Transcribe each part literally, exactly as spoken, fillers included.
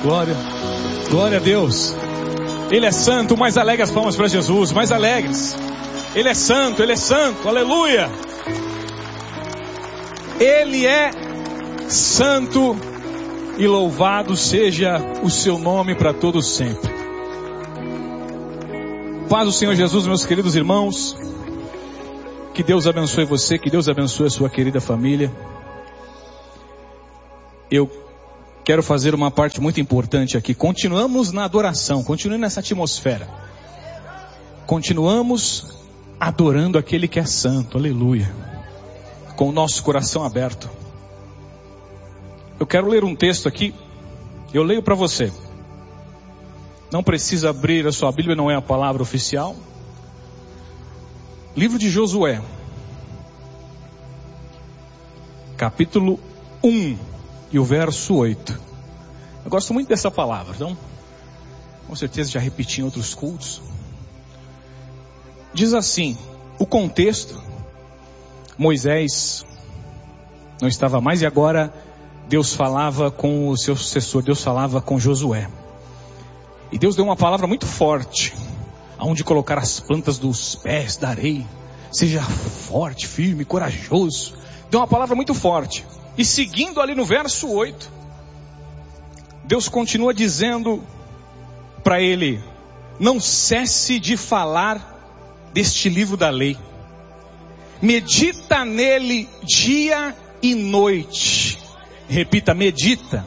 Glória, glória a Deus. Ele é santo, mais alegre as palmas para Jesus, mais alegres. Ele é santo, Ele é santo, aleluia. Ele é santo e louvado seja o seu nome para todos sempre. Paz do Senhor Jesus, meus queridos irmãos. Que Deus abençoe você, que Deus abençoe a sua querida família. Eu quero fazer uma parte muito importante aqui. Continuamos na adoração, continuando nessa atmosfera. Continuamos adorando aquele que é santo, aleluia. Com o nosso coração aberto. Eu quero ler um texto aqui. Eu leio para você. Não precisa abrir a sua Bíblia, não é a palavra oficial. Livro de Josué. Capítulo um. E o verso oito. Eu gosto muito dessa palavra, então, com certeza já repeti em outros cultos. Diz assim, o contexto, Moisés não estava mais e agora Deus falava com o seu sucessor, Deus falava com Josué. E Deus deu uma palavra muito forte, aonde colocar as plantas dos pés da areia, seja forte, firme, corajoso. Deu uma palavra muito forte. E seguindo ali no verso oito, Deus continua dizendo para ele, não cesse de falar deste livro da lei. Medita nele dia e noite. Repita, medita.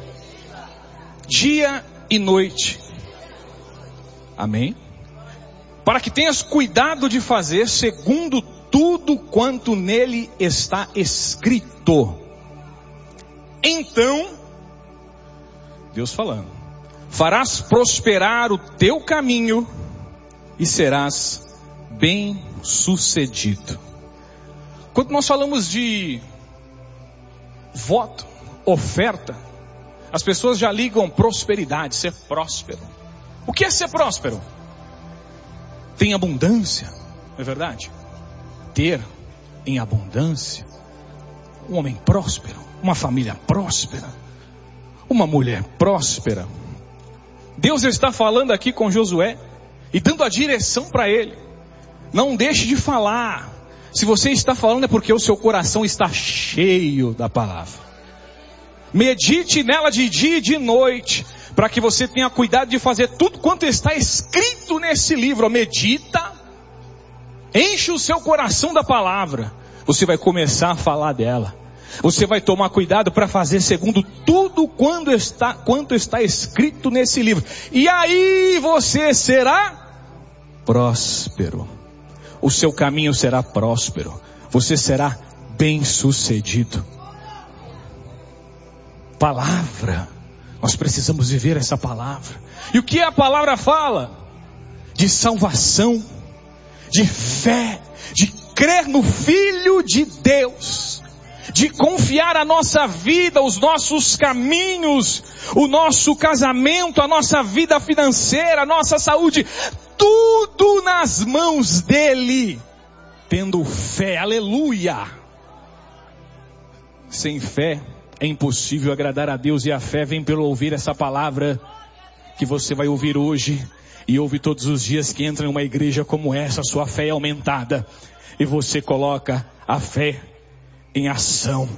Dia e noite. Amém? Para que tenhas cuidado de fazer segundo tudo quanto nele está escrito. Então, Deus falando, farás prosperar o teu caminho e serás bem sucedido. Quando nós falamos de voto, oferta, as pessoas já ligam prosperidade, ser próspero. O que é ser próspero? Tem abundância, não é verdade? Ter em abundância, um homem próspero, uma família próspera, uma mulher próspera. Deus está falando aqui com Josué e dando a direção para ele. Não deixe de falar. Se você está falando é porque o seu coração está cheio da palavra. Medite nela de dia e de noite, para que você tenha cuidado de fazer tudo quanto está escrito nesse livro. Medita, enche o seu coração da palavra. Você vai começar a falar dela. Você vai tomar cuidado para fazer segundo tudo quando está, quanto está escrito nesse livro. E aí você será próspero. O seu caminho será próspero. Você será bem-sucedido. Palavra. Nós precisamos viver essa palavra. E o que a palavra fala? De salvação, de fé, de crer no Filho de Deus, de confiar a nossa vida, os nossos caminhos, o nosso casamento, a nossa vida financeira, a nossa saúde, tudo nas mãos dele, tendo fé, aleluia. Sem fé é impossível agradar a Deus, e a fé vem pelo ouvir essa palavra que você vai ouvir hoje e ouve todos os dias que entra em uma igreja como essa. Sua fé é aumentada e você coloca a fé em ação.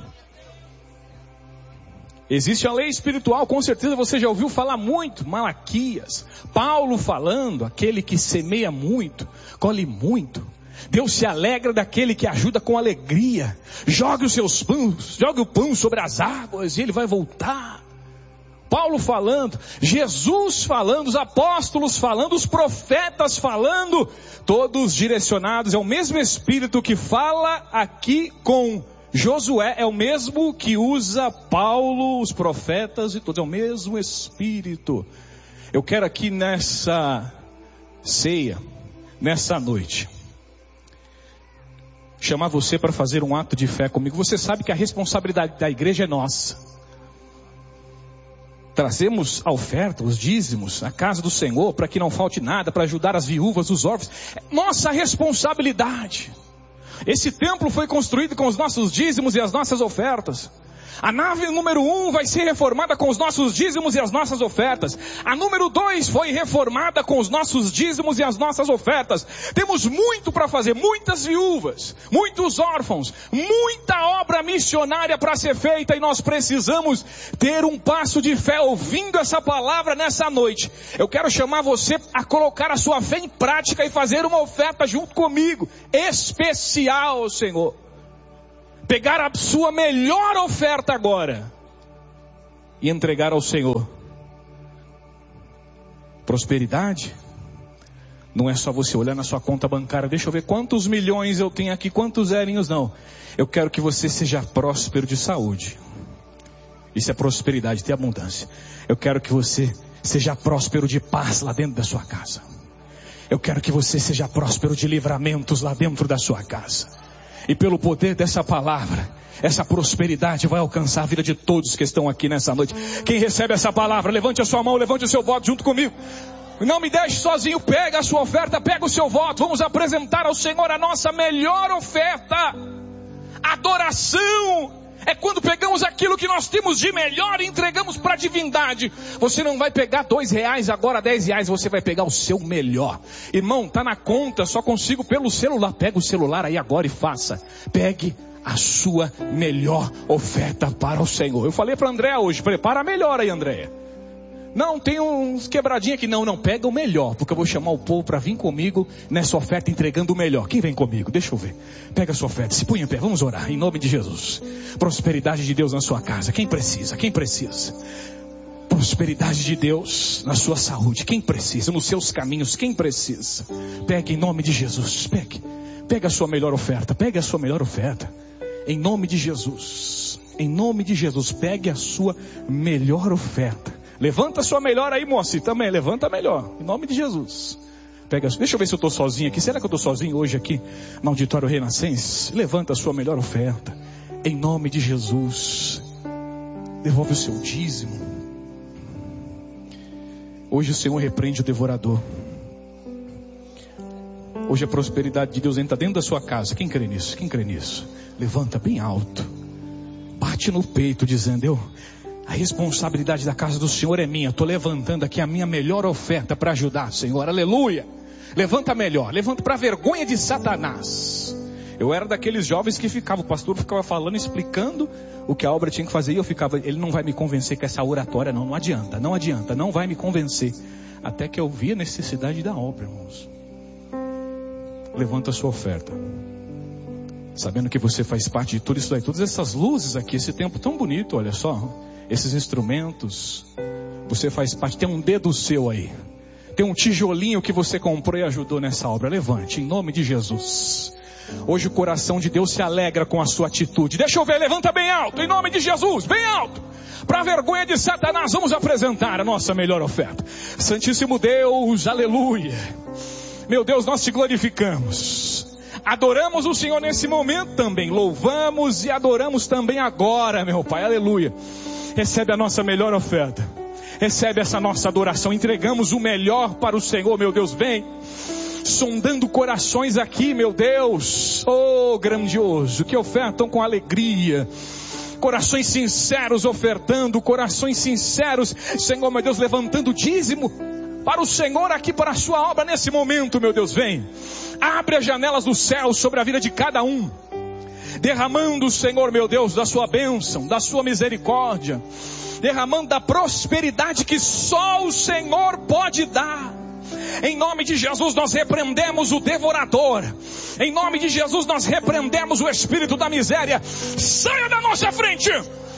Existe a lei espiritual, com certeza você já ouviu falar muito, Malaquias, Paulo falando, aquele que semeia muito, colhe muito. Deus se alegra daquele que ajuda com alegria. Jogue os seus pães, jogue o pão sobre as águas e ele vai voltar. Paulo falando, Jesus falando, os apóstolos falando, os profetas falando, todos direcionados, é o mesmo Espírito que fala aqui com Josué, é o mesmo que usa Paulo, os profetas e todos, é o mesmo Espírito. Eu quero aqui nessa ceia, nessa noite, chamar você para fazer um ato de fé comigo. Você sabe que a responsabilidade da igreja é nossa. Trazemos a oferta, os dízimos, a casa do Senhor, para que não falte nada, para ajudar as viúvas, os órfãos. É nossa responsabilidade. Esse templo foi construído com os nossos dízimos e as nossas ofertas. A nave número um vai ser reformada com os nossos dízimos e as nossas ofertas. A número dois foi reformada com os nossos dízimos e as nossas ofertas. Temos muito para fazer, muitas viúvas, muitos órfãos, muita obra missionária para ser feita, e nós precisamos ter um passo de fé ouvindo essa palavra nessa noite. Eu quero chamar você a colocar a sua fé em prática e fazer uma oferta junto comigo, especial ao Senhor. Pegar a sua melhor oferta agora e entregar ao Senhor. Prosperidade não é só você olhar na sua conta bancária, deixa eu ver quantos milhões eu tenho aqui, quantos zerinhos, não. Eu quero que você seja próspero de saúde. Isso é prosperidade, ter abundância. Eu quero que você seja próspero de paz lá dentro da sua casa. Eu quero que você seja próspero de livramentos lá dentro da sua casa. E pelo poder dessa palavra, essa prosperidade vai alcançar a vida de todos que estão aqui nessa noite. Quem recebe essa palavra, levante a sua mão, levante o seu voto junto comigo. Não me deixe sozinho, pega a sua oferta, pega o seu voto. Vamos apresentar ao Senhor a nossa melhor oferta. Adoração é quando pegamos aquilo que nós temos de melhor e entregamos para a divindade. Você não vai pegar dois reais agora, dez reais, você vai pegar o seu melhor. Irmão, tá na conta, só consigo pelo celular. Pega o celular aí agora e faça. Pegue a sua melhor oferta para o Senhor. Eu falei para a Andréa hoje, prepara melhor aí, Andréa. Não, tem uns quebradinhos aqui. Não, não, pega o melhor, porque eu vou chamar o povo para vir comigo nessa oferta entregando o melhor. Quem vem comigo? Deixa eu ver. Pega a sua oferta, se põe em pé, vamos orar, em nome de Jesus. Prosperidade de Deus na sua casa. Quem precisa? Quem precisa? Prosperidade de Deus na sua saúde. Quem precisa? Nos seus caminhos. Quem precisa? Pegue em nome de Jesus. Pegue. Pega a sua melhor oferta. Pegue a sua melhor oferta. Em nome de Jesus. Em nome de Jesus. Pegue a sua melhor oferta. Levanta a sua melhor aí, moça, e também levanta melhor, em nome de Jesus. Pega, deixa eu ver se eu estou sozinho aqui. Será que eu estou sozinho hoje aqui no Auditório Renascense? Levanta a sua melhor oferta, em nome de Jesus. Devolve o seu dízimo. Hoje o Senhor repreende o devorador. Hoje a prosperidade de Deus entra dentro da sua casa. Quem crê nisso? Quem crê nisso? Levanta bem alto, bate no peito dizendo: eu... a responsabilidade da casa do Senhor é minha. Estou levantando aqui a minha melhor oferta para ajudar, Senhor. Aleluia. Levanta melhor. Levanta para a vergonha de Satanás. Eu era daqueles jovens que ficava, o pastor ficava falando, explicando o que a obra tinha que fazer. E eu ficava, ele não vai me convencer com essa oratória, não. Não adianta, não adianta, não vai me convencer. Até que eu vi a necessidade da obra, irmãos. Levanta a sua oferta, sabendo que você faz parte de tudo isso daí. Todas essas luzes aqui, esse tempo tão bonito, olha só. Esses instrumentos, você faz parte, tem um dedo seu aí, tem um tijolinho que você comprou e ajudou nessa obra. Levante, em nome de Jesus. Hoje o coração de Deus se alegra com a sua atitude. Deixa eu ver, levanta bem alto, em nome de Jesus, bem alto. Para a vergonha de Satanás, vamos apresentar a nossa melhor oferta. Santíssimo Deus, aleluia. Meu Deus, nós te glorificamos. Adoramos o Senhor nesse momento também. Louvamos e adoramos também agora, meu Pai, aleluia. Recebe a nossa melhor oferta. Recebe essa nossa adoração. Entregamos o melhor para o Senhor, meu Deus. Vem sondando corações aqui, meu Deus. Oh, grandioso. Que ofertam com alegria. Corações sinceros ofertando. Corações sinceros, Senhor, meu Deus, levantando dízimo para o Senhor aqui, para a sua obra nesse momento, meu Deus. Vem. Abre as janelas do céu sobre a vida de cada um. Derramando, Senhor, meu Deus, da sua bênção, da sua misericórdia. Derramando da prosperidade que só o Senhor pode dar. Em nome de Jesus nós repreendemos o devorador. Em nome de Jesus nós repreendemos o espírito da miséria. Saia da nossa frente.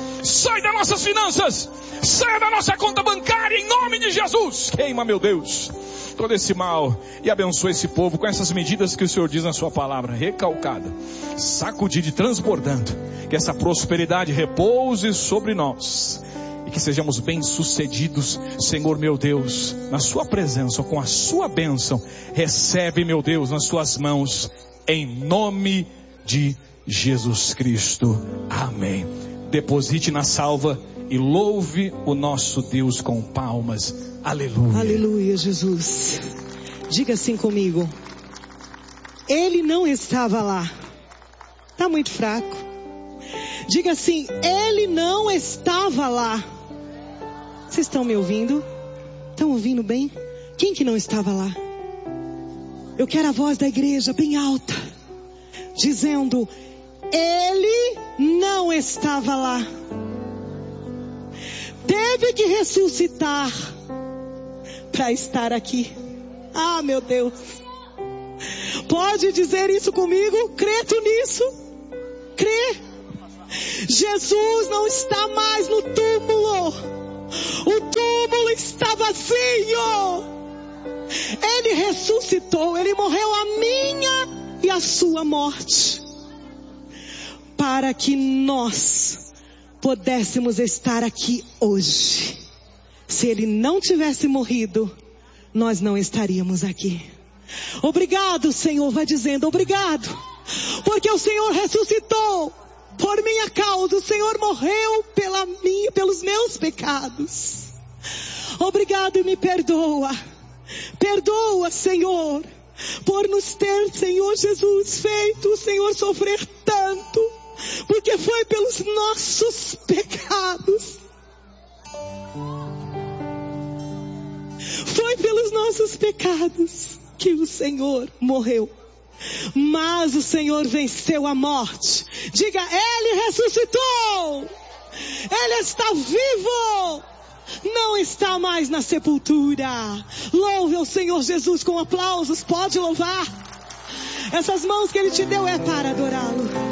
Sai das nossas finanças. Saia da nossa conta bancária em nome de Jesus. Queima, meu Deus, todo esse mal e abençoe esse povo com essas medidas que o Senhor diz na sua palavra, recalcada, sacudida e transbordando. Que essa prosperidade repouse sobre nós e que sejamos bem-sucedidos, Senhor meu Deus, na sua presença, com a sua bênção. Recebe, meu Deus, nas suas mãos, em nome de Jesus Cristo. Amém. Deposite na salva e louve o nosso Deus com palmas. Aleluia. Aleluia, Jesus. Diga assim comigo: ele não estava lá. Está muito fraco. Diga assim: ele não estava lá. Vocês estão me ouvindo? Estão ouvindo bem? Quem que não estava lá? Eu quero a voz da igreja bem alta, dizendo: ele não estava lá. Teve que ressuscitar para estar aqui. Ah, meu Deus. Pode dizer isso comigo? Crê tu nisso? Crê? Jesus não está mais no túmulo. O túmulo está vazio. Ele ressuscitou. Ele morreu a minha e a sua morte, para que nós pudéssemos estar aqui hoje. Se ele não tivesse morrido, nós não estaríamos aqui. Obrigado, Senhor. Vai dizendo: obrigado, porque o Senhor ressuscitou por minha causa. O Senhor morreu pela minha, pelos meus pecados. Obrigado e me perdoa. Perdoa, Senhor, por nos ter, Senhor Jesus, feito o Senhor sofrer tanto, porque foi pelos nossos pecados. Foi pelos nossos pecados que o Senhor morreu. Mas o Senhor venceu a morte. Diga: ele ressuscitou. Ele está vivo. Não está mais na sepultura. Louve ao Senhor Jesus com aplausos. Pode louvar. Essas mãos que ele te deu é para adorá-lo.